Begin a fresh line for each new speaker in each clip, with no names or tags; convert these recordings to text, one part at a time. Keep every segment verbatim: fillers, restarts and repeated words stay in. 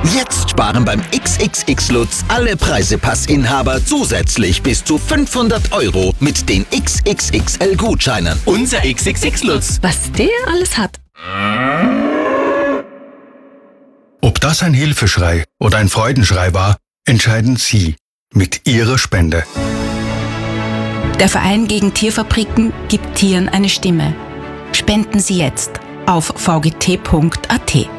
Jetzt sparen beim X X X Lutz alle Preisepassinhaber zusätzlich bis zu fünfhundert Euro mit den X X X L-Gutscheinen.
Unser X X X Lutz.
Was der alles hat.
Ob das ein Hilfeschrei oder ein Freudenschrei war, entscheiden Sie mit Ihrer Spende.
Der Verein gegen Tierfabriken gibt Tieren eine Stimme. Spenden Sie jetzt auf v g t punkt a t.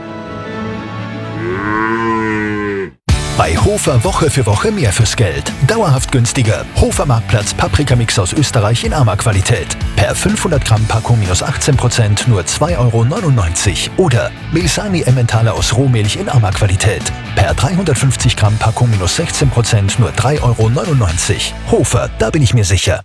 Bei Hofer Woche für Woche mehr fürs Geld. Dauerhaft günstiger. Hofer Marktplatz Paprikamix aus Österreich in Arma-Qualität. Per fünfhundert Gramm Packung minus achtzehn Prozent nur zwei Euro neunundneunzig. Oder Milsani Emmentaler aus Rohmilch in Arma-Qualität. Per dreihundertfünfzig Gramm Packung minus sechzehn Prozent nur drei Euro neunundneunzig. Hofer, da bin ich mir sicher.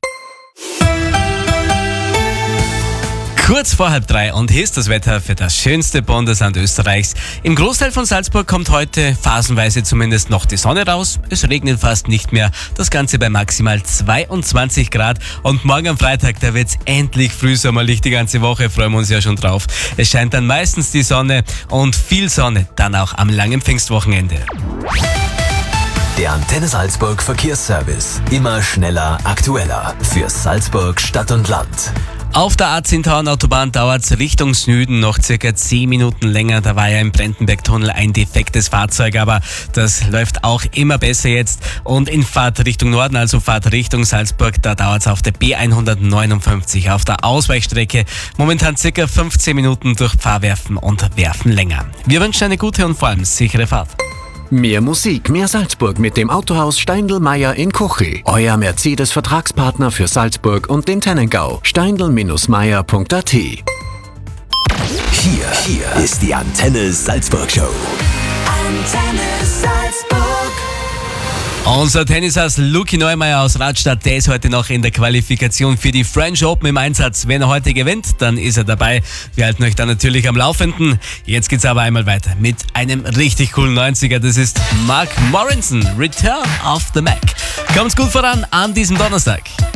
Kurz vor halb drei und hier ist das Wetter für das schönste Bundesland Österreichs. Im Großteil von Salzburg kommt heute phasenweise zumindest noch die Sonne raus. Es regnet fast nicht mehr. Das Ganze bei maximal zweiundzwanzig Grad. Und morgen am Freitag, da wird's endlich frühsommerlich die ganze Woche. Freuen wir uns ja schon drauf. Es scheint dann meistens die Sonne und viel Sonne dann auch am langen Pfingstwochenende.
Der Antenne Salzburg Verkehrsservice. Immer schneller, aktueller. Für Salzburg Stadt und Land.
Auf der A zehn Autobahn dauert es Richtung Süden noch circa zehn Minuten länger. Da war ja im Brentenberg-Tunnel ein defektes Fahrzeug, aber das läuft auch immer besser jetzt. Und in Fahrt Richtung Norden, also Fahrt Richtung Salzburg, da dauert es auf der B hundertneunundfünfzig auf der Ausweichstrecke momentan circa fünfzehn Minuten durch Fahrwerfen und Werfen länger. Wir wünschen eine gute und vor allem sichere Fahrt.
Mehr Musik, mehr Salzburg mit dem Autohaus Steindl-Meyer in Kochi. Euer Mercedes-Vertragspartner für Salzburg und den Tennengau. steindl Meyer punkt a t.
Hier, hier ist die Antenne Salzburg Show.
Antenne Salzburg.
Unser Tennisass Luki Neumeier aus Radstadt, der ist heute noch in der Qualifikation für die French Open im Einsatz. Wenn er heute gewinnt, dann ist er dabei. Wir halten euch dann natürlich am Laufenden. Jetzt geht's aber einmal weiter mit einem richtig coolen neunziger. Das ist Mark Morinson, Return of the Mac. Kommt's gut voran an diesem Donnerstag.